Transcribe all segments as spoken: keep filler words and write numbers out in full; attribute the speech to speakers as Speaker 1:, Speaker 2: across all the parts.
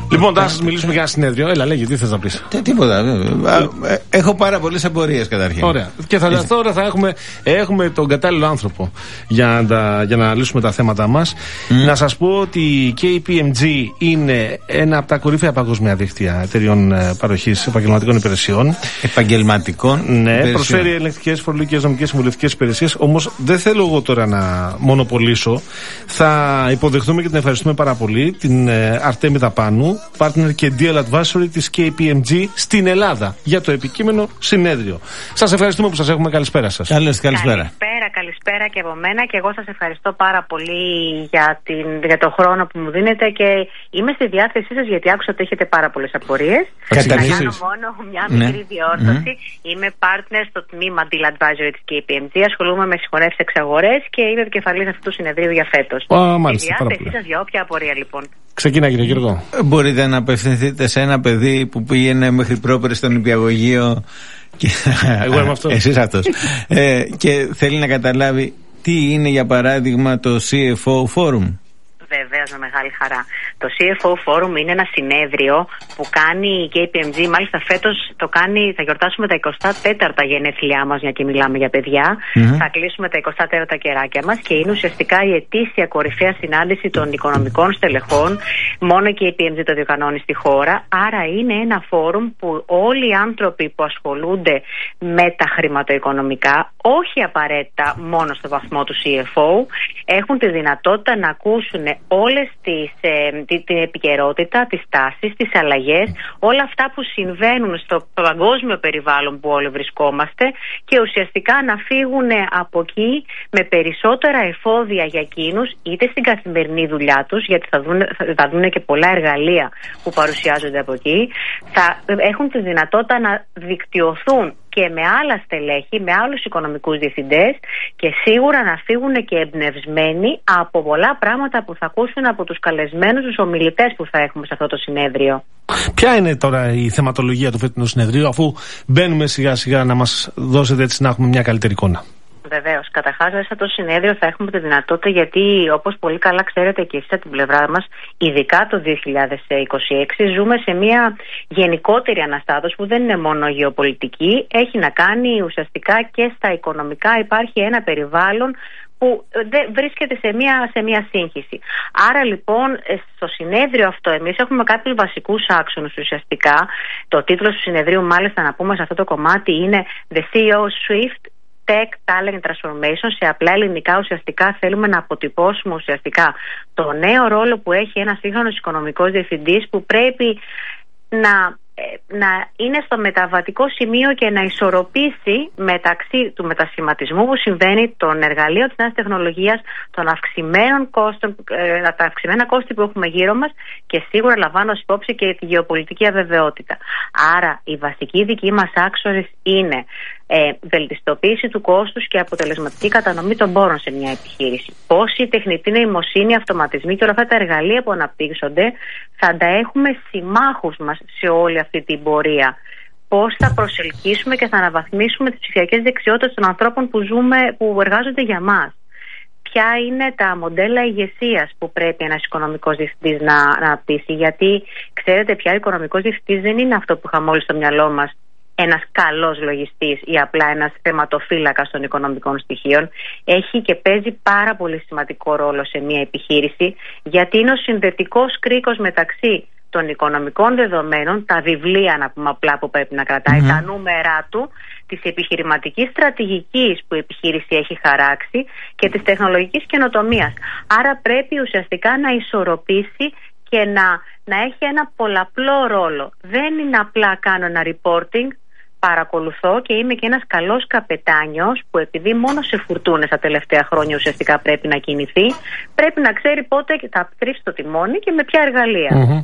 Speaker 1: Λοιπόν, τώρα θα σας μιλήσουμε για ένα συνέδριο. Έλα, λέγε, τι θες να πεις?
Speaker 2: Τι, τίποτα. Έχω πάρα πολλές απορίες καταρχήν.
Speaker 1: Ωραία. Και θα, τώρα θα έχουμε, έχουμε τον κατάλληλο άνθρωπο για να, για να λύσουμε τα θέματα μας. Mm. Να σας πω ότι η κέι πι εμ τζι είναι ένα από τα κορυφαία παγκόσμια δίκτυα εταιριών παροχής επαγγελματικών υπηρεσιών.
Speaker 2: Επαγγελματικών.
Speaker 1: Ναι,
Speaker 2: υπηρεσιών.
Speaker 1: προσφέρει ελεγκτικές, φορολογικές, νομικές, συμβουλευτικές υπηρεσίες. Όμως δεν θέλω εγώ τώρα να μονοπολίσω. Θα υποδεχτούμε και την ευχαριστούμε πάρα πολύ την Αρτέμι Δαπάνου, partner και deal advisory της κέι πι εμ τζι στην Ελλάδα για το επικείμενο συνέδριο. Σας ευχαριστούμε που σας έχουμε. Καλησπέρα σας.
Speaker 2: Καλώς, καλησπέρα.
Speaker 3: Καλησπέρα, καλησπέρα και από μένα, και εγώ σας ευχαριστώ πάρα πολύ για, την, για το χρόνο που μου δίνετε, και είμαι στη διάθεσή σας γιατί άξω ότι έχετε πάρα πολλές απορίες. Θα κάνω μόνο μια μικρή ναι. διόρθωση. Mm-hmm. Είμαι partner στο τμήμα deal advisory της κέι πι εμ τζι, ασχολούμαι με συγχωνεύσεις εξαγορές και είμαι επικεφαλής αυτού του συνεδρίου για φέτος.
Speaker 1: Oh, μάλιστα,
Speaker 3: στη διάθεσή σας για όποια απορία, λοιπόν.
Speaker 1: Ξεκινά, κύριε Γιώργο.
Speaker 2: Μπορείτε να απευθυνθείτε σε ένα παιδί που πήγαινε μέχρι πρόπερ στον νηπιαγωγείο. Και...
Speaker 1: Εγώ είμαι αυτός.
Speaker 2: Εσείς αυτός. ε, και θέλει να καταλάβει τι είναι, για παράδειγμα, το σι εφ ο Forum.
Speaker 3: Βεβαίως, με μεγάλη χαρά. Το σι εφ ο Forum είναι ένα συνέδριο που κάνει η κέι πι εμ τζι. Μάλιστα, φέτος το κάνει, θα γιορτάσουμε τα εικοστά τέταρτα γενέθλιά μας, μια και μιλάμε για παιδιά. Mm-hmm. Θα κλείσουμε τα εικοστά τέταρτα κεράκια μας και είναι ουσιαστικά η ετήσια κορυφαία συνάντηση των οικονομικών στελεχών. Μόνο η κέι πι εμ τζι το διοργανώνει στη χώρα. Άρα είναι ένα φόρουμ που όλοι οι άνθρωποι που ασχολούνται με τα χρηματοοικονομικά, όχι απαραίτητα μόνο στο βαθμό του σι εφ ο, έχουν τη δυνατότητα να ακούσουν όλες τις, ε, την, την επικαιρότητα, τις τάσεις, τις αλλαγές, όλα αυτά που συμβαίνουν στο παγκόσμιο περιβάλλον που όλοι βρισκόμαστε, και ουσιαστικά να φύγουν από εκεί με περισσότερα εφόδια για εκείνους, είτε στην καθημερινή δουλειά τους, γιατί θα δουν, θα δουν και πολλά εργαλεία που παρουσιάζονται από εκεί, θα έχουν τη δυνατότητα να δικτυωθούν και με άλλα στελέχη, με άλλους οικονομικούς διευθυντές, και σίγουρα να φύγουν και εμπνευσμένοι από πολλά πράγματα που θα ακούσουν από τους καλεσμένους, τους ομιλητές που θα έχουμε σε αυτό το συνέδριο.
Speaker 1: Ποια είναι τώρα η θεματολογία του φετινού συνεδρίου, αφού μπαίνουμε σιγά σιγά, να μας δώσετε έτσι να έχουμε μια καλύτερη εικόνα?
Speaker 3: Βεβαίως. Καταρχάς, μέσα στο συνέδριο θα έχουμε τη δυνατότητα, γιατί όπως πολύ καλά ξέρετε και εσείς από την πλευρά μας, ειδικά το δύο χιλιάδες είκοσι έξι, ζούμε σε μια γενικότερη αναστάτωση που δεν είναι μόνο γεωπολιτική, έχει να κάνει ουσιαστικά και στα οικονομικά. Υπάρχει ένα περιβάλλον που βρίσκεται σε μια, σε μια σύγχυση. Άρα λοιπόν στο συνέδριο αυτό εμείς έχουμε κάποιους βασικούς άξονες ουσιαστικά. Το τίτλος του συνεδρίου, μάλιστα, να πούμε σε αυτό το κομμάτι, είναι The σι ι ο Swift Tech Talent Transformation. Σε απλά ελληνικά, ουσιαστικά θέλουμε να αποτυπώσουμε ουσιαστικά το νέο ρόλο που έχει ένας σύγχρονος οικονομικός διευθυντής, που πρέπει να, να είναι στο μεταβατικό σημείο και να ισορροπήσει μεταξύ του μετασχηματισμού που συμβαίνει, των εργαλείων της νέας τεχνολογίας, των αυξημένων κόστων, ε, τα αυξημένα κόστη που έχουμε γύρω μας, και σίγουρα λαμβάνοντας υπόψη και τη γεωπολιτική αβεβαιότητα. Άρα οι βασικοί δικοί μας άξονες είναι Ε, βελτιστοποίηση του κόστους και αποτελεσματική κατανομή των πόρων σε μια επιχείρηση. Πώς η τεχνητή νοημοσύνη, οι αυτοματισμοί και όλα αυτά τα εργαλεία που αναπτύσσονται θα τα έχουμε συμμάχους μας σε όλη αυτή την πορεία. Πώς θα προσελκύσουμε και θα αναβαθμίσουμε τις ψηφιακές δεξιότητες των ανθρώπων που, ζούμε, που εργάζονται για μας. Ποια είναι τα μοντέλα ηγεσίας που πρέπει ένας οικονομικός διευθυντής να, να αναπτύσσει. Γιατί ξέρετε πια, ο οικονομικός διευθυντής δεν είναι αυτό που είχαμε όλοι στο μυαλό μας, ένας καλός λογιστής ή απλά ένας θεματοφύλακας των οικονομικών στοιχείων. Έχει και παίζει πάρα πολύ σημαντικό ρόλο σε μια επιχείρηση, γιατί είναι ο συνδετικός κρίκος μεταξύ των οικονομικών δεδομένων, τα βιβλία, να πούμε απλά, που πρέπει να κρατάει, mm-hmm. τα νούμερά του, της επιχειρηματικής στρατηγικής που η επιχείρηση έχει χαράξει και της τεχνολογικής καινοτομίας. Άρα πρέπει ουσιαστικά να ισορροπήσει και να, να έχει ένα πολλαπλό ρόλο. Δεν είναι απλά κάνω ένα reporting, παρακολουθώ και είμαι και ένας καλός καπετάνιος που, επειδή μόνο σε φουρτούνες τα τελευταία χρόνια ουσιαστικά πρέπει να κινηθεί, πρέπει να ξέρει πότε θα τρίψει το τιμόνι και με ποια εργαλεία.
Speaker 1: Mm-hmm.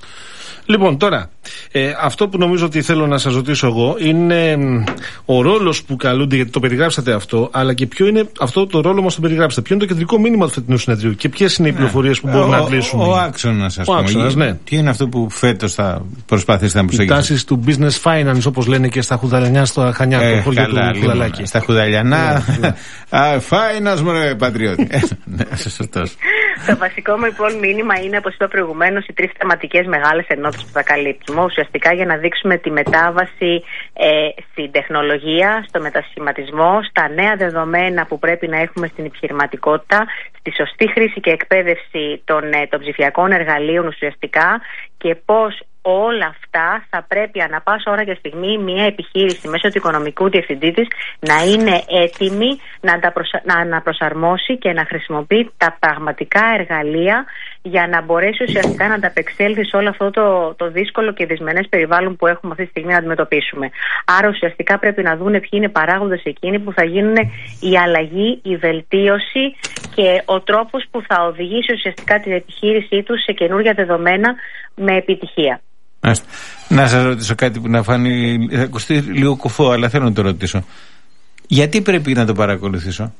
Speaker 1: Λοιπόν, τώρα, ε, αυτό που νομίζω ότι θέλω να σας ρωτήσω εγώ είναι μ, ο ρόλος που καλούνται, γιατί το περιγράψατε αυτό, αλλά και ποιο είναι αυτό το ρόλο μας το περιγράψατε. Ποιο είναι το κεντρικό μήνυμα του φετινού συνεδρίου και ποιες είναι οι πληροφορίες που μπορούν να αντλήσουμε.
Speaker 2: Ο, ο άξονας, ας
Speaker 1: ο
Speaker 2: πούμε.
Speaker 1: Άξονας, ναι.
Speaker 2: Τι είναι αυτό που φέτος θα προσπαθήσετε να προσέξετε?
Speaker 1: Οι τάσεις του business finance, όπως λένε και στα Χουδαλιανιά, στο Χανιά, ε, το χωριό του Χουδαλάκη.
Speaker 2: Στα Χουδαλιανά. Finance, μωρέ πατριώτη. Ναι, σωστός.
Speaker 3: Το βασικό μου λοιπόν μήνυμα είναι, όπως είπα προηγουμένως, οι τρεις θεματικές μεγάλες ενότητες που θα καλύπτουμε. Ουσιαστικά για να δείξουμε τη μετάβαση ε, στην τεχνολογία, στο μετασχηματισμό, στα νέα δεδομένα που πρέπει να έχουμε στην επιχειρηματικότητα, στη σωστή χρήση και εκπαίδευση των, ε, των ψηφιακών εργαλείων ουσιαστικά, και πώς όλα αυτά θα πρέπει ανά πάσα ώρα και στιγμή μια επιχείρηση μέσω του οικονομικού διευθυντή της να είναι έτοιμη να, ανταπροσα... να αναπροσαρμόσει και να χρησιμοποιεί τα πραγματικά εργαλεία για να μπορέσει ουσιαστικά να ανταπεξέλθει σε όλο αυτό το, το δύσκολο και δυσμενές περιβάλλον που έχουμε αυτή τη στιγμή να αντιμετωπίσουμε. Άρα ουσιαστικά πρέπει να δουν ποιοι είναι οι παράγοντες εκείνοι που θα γίνουν η αλλαγή, η βελτίωση και ο τρόπος που θα οδηγήσει ουσιαστικά την επιχείρησή τους σε καινούργια δεδομένα με επιτυχία.
Speaker 2: Άστε. Να σας ρωτήσω κάτι που να φάνει, θα ακουστεί λίγο κουφό, αλλά θέλω να το ρωτήσω. Γιατί πρέπει να το παρακολουθήσω?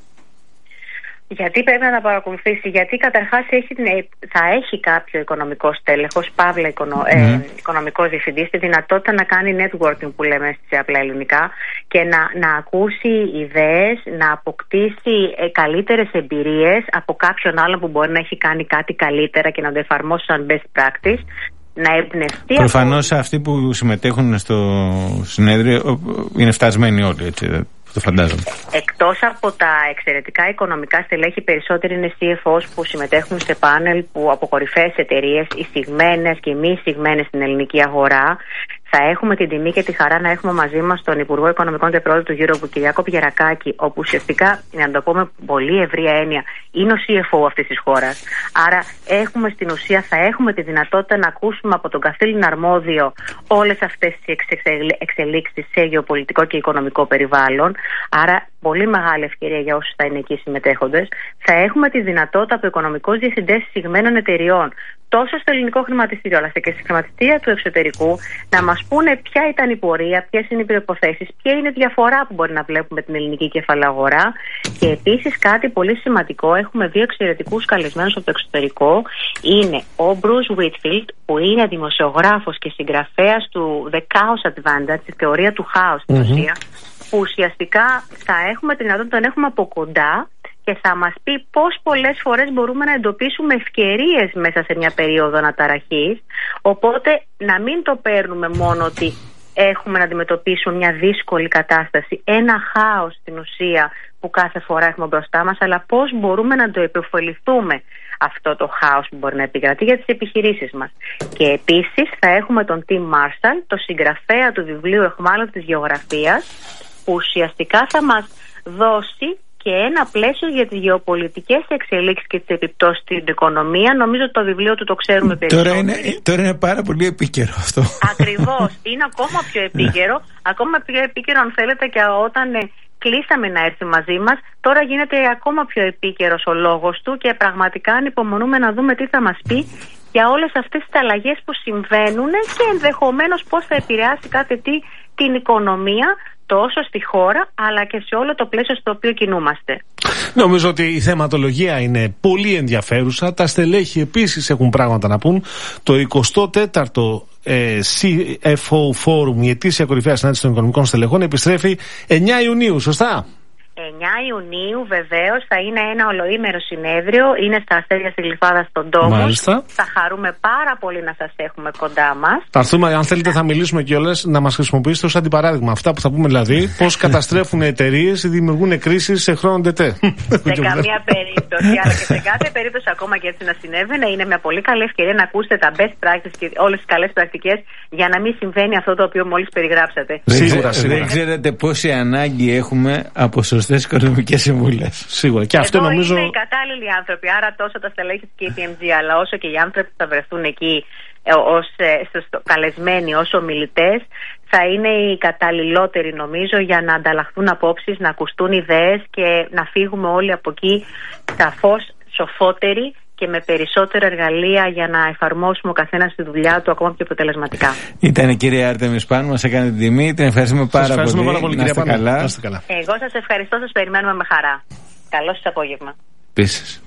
Speaker 3: Γιατί πρέπει να τα παρακολουθήσει? Γιατί καταρχάς έχει, θα έχει κάποιο οικονομικό στέλεχος, παύλα οικονο, mm. ε, οικονομικός διευθυντής, τη δυνατότητα να κάνει networking που λέμε σε απλά ελληνικά και να, να ακούσει ιδέες, να αποκτήσει ε, καλύτερες εμπειρίες από κάποιον άλλον που μπορεί να έχει κάνει κάτι καλύτερα και να το εφαρμόσει σαν best practice. Να εμπνευστεί.
Speaker 2: Προφανώς από... αυτοί που συμμετέχουν στο συνέδριο είναι φτασμένοι όλοι, έτσι, το φαντάζομαι.
Speaker 3: Εκτός από τα εξαιρετικά οικονομικά στελέχη, περισσότεροι είναι σι εφ ό's που συμμετέχουν σε πάνελ που από κορυφαίες εταιρείες, εισηγμένες και μη εισηγμένες στην ελληνική αγορά. Θα έχουμε την τιμή και τη χαρά να έχουμε μαζί μας τον Υπουργό Οικονομικών και Πρόεδρο του Eurogroup, Κυριάκο Πιερακάκη, όπου ουσιαστικά, να το πούμε πολύ ευρία έννοια, είναι ο σι εφ ο αυτής της χώρας. Άρα έχουμε στην ουσία, θα έχουμε τη δυνατότητα να ακούσουμε από τον καθήλυνα αρμόδιο όλες αυτές τις εξελίξεις σε γεωπολιτικό και οικονομικό περιβάλλον. Άρα πολύ μεγάλη ευκαιρία για όσους θα είναι εκεί συμμετέχοντες. Θα έχουμε τη δυνατότητα από οικονομικούς διευθυντές εισηγμένων εταιριών, τόσο στο ελληνικό χρηματιστήριο αλλά και στη χρηματιστήρια του εξωτερικού, να μας πούνε ποια ήταν η πορεία, ποιες είναι οι προϋποθέσεις, ποια είναι η διαφορά που μπορεί να βλέπουμε την ελληνική κεφαλαία αγορά. Και επίσης κάτι πολύ σημαντικό, έχουμε δύο εξαιρετικούς καλεσμένους από το εξωτερικό. Είναι ο Bruce Whitfield, που είναι δημοσιογράφος και συγγραφέας του The Chaos Advantage, τη θεωρία του χάους στην mm-hmm. ουσία, που ουσιαστικά θα έχουμε τη δυνατότητα να τον έχουμε από κοντά και θα μας πει πώς πολλές φορές μπορούμε να εντοπίσουμε ευκαιρίες μέσα σε μια περίοδο αναταραχής. Οπότε να μην το παίρνουμε μόνο ότι έχουμε να αντιμετωπίσουμε μια δύσκολη κατάσταση, ένα χάος στην ουσία που κάθε φορά έχουμε μπροστά μας, αλλά πώς μπορούμε να το επωφεληθούμε αυτό το χάος που μπορεί να επικρατεί για τις επιχειρήσεις μας. Και επίσης θα έχουμε τον Tim Marshall, το συγγραφέα του βιβλίου Αιχμάλωτης Γεωγραφίας, που ουσιαστικά θα μας δώσει και ένα πλαίσιο για τις γεωπολιτικές εξελίξεις και τις επιπτώσεις στην οικονομία. Νομίζω ότι το βιβλίο του το ξέρουμε περισσότερο.
Speaker 2: Τώρα είναι, τώρα είναι πάρα πολύ επίκαιρο αυτό.
Speaker 3: Ακριβώς. Είναι ακόμα πιο επίκαιρο. Ακόμα πιο επίκαιρο αν θέλετε και όταν ε, κλείσαμε να έρθει μαζί μας. Τώρα γίνεται ακόμα πιο επίκαιρος ο λόγος του και πραγματικά ανυπομονούμε να δούμε τι θα μας πει για όλες αυτές τις αλλαγές που συμβαίνουν και ενδεχομένως πώς θα επηρεάσει κάθε τι την οικονομία, τόσο στη χώρα αλλά και σε όλο το πλαίσιο στο οποίο κινούμαστε.
Speaker 1: Νομίζω ότι η θεματολογία είναι πολύ ενδιαφέρουσα. Τα στελέχη επίσης έχουν πράγματα να πούν. Το εικοστό τέταρτο ε, σι εφ ο Forum, η ετήσια κορυφαία συνάντηση των οικονομικών στελεχών, επιστρέφει εννιά Ιουνίου, σωστά?
Speaker 3: εννιά Ιουνίου βεβαίως θα είναι ένα ολοήμερο συνέδριο. Είναι στα Αστέρια στη Γλυφάδα στον Τόμο. Θα χαρούμε πάρα πολύ να σας έχουμε κοντά μας.
Speaker 1: Θα έρθουμε, αν θέλετε θα μιλήσουμε κιόλας, να μας χρησιμοποιήσετε ως αντιπαράδειγμα. Αυτά που θα πούμε δηλαδή, πώς καταστρέφουν εταιρείες ή δημιουργούν κρίσεις σε χρόνο τετέ.
Speaker 3: Σε καμία περίπτωση, αλλά και σε κάθε περίπτωση ακόμα και έτσι να συνέβαινε, είναι μια πολύ καλή ευκαιρία να ακούσετε τα best practices και όλες τις καλές πρακτικές για να μην συμβαίνει αυτό το οποίο μόλις περιγράψατε.
Speaker 2: Σίγουρα, σίγουρα. Δεν ξέρετε πόση ανάγκη έχουμε από σωστές οικονομικές συμβουλές.
Speaker 1: Σίγουρα. Και αυτό
Speaker 3: εδώ
Speaker 1: νομίζω.
Speaker 3: Είναι οι κατάλληλοι άνθρωποι. Άρα τόσο τα στελέχη της κέι πι εμ τζι, αλλά όσο και οι άνθρωποι που θα βρεθούν εκεί ως καλεσμένοι, ως ομιλητές, θα είναι οι καταλληλότεροι νομίζω για να ανταλλαχθούν απόψεις, να ακουστούν ιδέες και να φύγουμε όλοι από εκεί σαφώς σοφότεροι και με περισσότερα εργαλεία για να εφαρμόσουμε ο καθένας τη δουλειά του ακόμα πιο αποτελεσματικά.
Speaker 2: Ήταν η κυρία Άρτεμις Πάνου, μας έκανε την τιμή. Την ευχαριστούμε πάρα σας ευχαριστούμε πολύ. Πάρα πολύ. Να είστε καλά.
Speaker 3: καλά. Εγώ σας ευχαριστώ, σας περιμένουμε με χαρά. Καλό σας απόγευμα.
Speaker 2: Επίσης.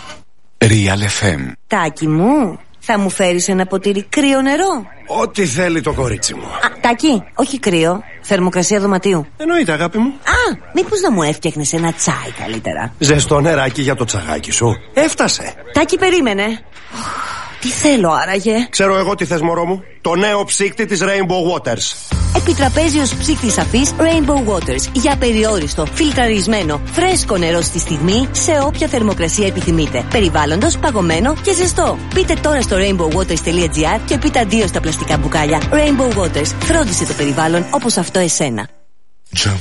Speaker 4: Real εφ εμ.
Speaker 5: Τάκη μου, θα μου φέρεις ένα ποτήρι κρύο νερό?
Speaker 4: Ό,τι θέλει το κορίτσι μου.
Speaker 5: Α, Τάκη, όχι κρύο. Θερμοκρασία δωματίου.
Speaker 6: Εννοείται, αγάπη μου.
Speaker 5: Α, μήπως να μου έφτιαχνες ένα τσάι καλύτερα?
Speaker 6: Ζεστό νεράκι για το τσαγάκι σου. Έφτασε.
Speaker 5: Τάκη, περίμενε. Τι θέλω άραγε?
Speaker 6: Ξέρω εγώ τι θες, μωρό μου. Το νέο ψύκτη της Rainbow Waters.
Speaker 5: Επιτραπέζιος ψύκτης σαφής Rainbow Waters. Για περιόριστο, φιλτραρισμένο, φρέσκο νερό στη στιγμή, σε όποια θερμοκρασία επιθυμείτε. Περιβάλλοντος, παγωμένο και ζεστό. Μπείτε τώρα στο rainbow waters τελεία gr και πείτε αντίο στα πλαστικά μπουκάλια. Rainbow Waters. Φρόντισε το περιβάλλον όπως αυτό εσένα.